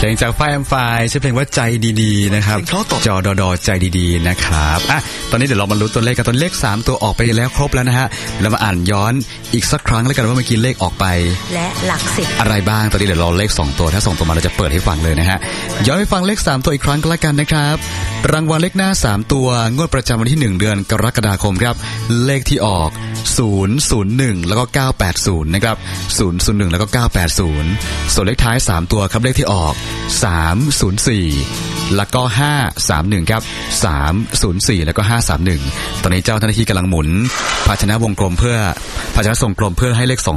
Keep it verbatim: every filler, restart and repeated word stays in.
เพลงจากไฟแอมไฟชื่อเพลงว่าใจดีๆนะครับจอดอดอใจดีๆนะครับอ่ะตอนนี้เดี๋ยวเรามาลุ้นตัวเลขกันตัวเลขสามตัวออกไปแล้วครบแล้วนะฮะเรามาอ่านย้อนอีกสักครั้งแล้วกันว่าเมื่อกี้เลขออกไปและหลักสิบอะไรบ้างตอนนี้เดี๋ยวเราเลขสองตัวถ้าสองตัวมาเราจะเปิดให้ฟังเลยนะฮะย้อนไปฟังเลขสามตัวอีกครั้งก็แล้วกันนะครับรางวัลเลขหน้าสามตัวงวดประจำวันที่หนึ่งเดือนกรกฎาคมครับเลขที่ออกศูนย์ ศูนย์ หนึ่งแล้วก็เก้าแปดศูนย์นะครับศูนย์ ศูนย์ หนึ่งแล้วก็เก้าแปดศูนย์ส่วนเลขท้ายสามตัวครับเลขที่ออกสาม ศูนย์ สี่แล้วก็ห้า สาม หนึ่งครับสาม ศูนย์ สี่แล้วก็ห้า สาม หนึ่งตอนนี้เจ้าหน้าที่กำลังหมุนภาชนะวงกลมเพื่อภาชนะทรงกลมเพื่อให้เลขสอง